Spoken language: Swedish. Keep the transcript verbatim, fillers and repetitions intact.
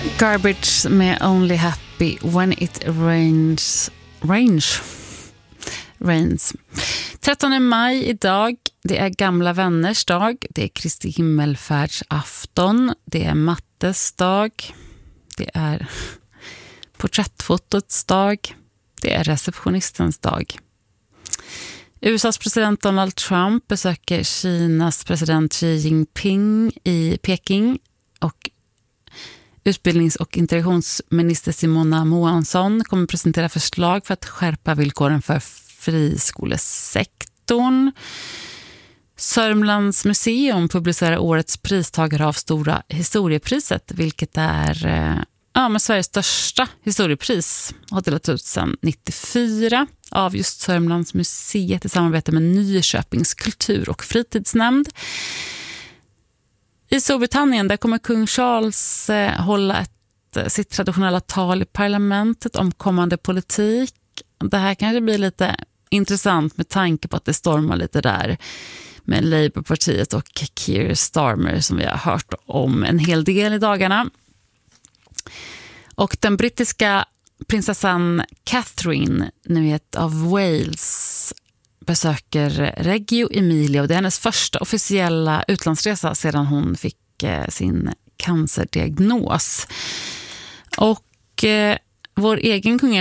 Garbage med Only Happy When It Rains. Rains. Rains. trettonde maj idag. Det är gamla vänners dag. Det är Kristi himmelfärdsafton. Det är mattes dag. Det är porträttfotots dag. Det är receptionistens dag. U S A:s president Donald Trump besöker Kinas president Xi Jinping i Peking och utbildnings- och integrationsminister Simona Moansson kommer presentera förslag för att skärpa villkoren för friskolesektorn. Sörmlands museum publicerar årets pristagare av Stora historiepriset, vilket är ja, men Sveriges största historiepris. Har delat ut sedan nittiofyra av just Sörmlands museet i samarbete med Nyköpings kultur- och fritidsnämnd. I Storbritannien där kommer kung Charles eh, hålla ett, sitt traditionella tal i parlamentet om kommande politik. Det här kanske blir lite intressant med tanke på att det stormar lite där med Labourpartiet och Keir Starmer som vi har hört om en hel del i dagarna. Och den brittiska prinsessan Catherine, ni vet, av Wales besöker Reggio Emilia och det är hennes första officiella utlandsresa sedan hon fick eh, sin cancerdiagnos. Och eh, vår egen kung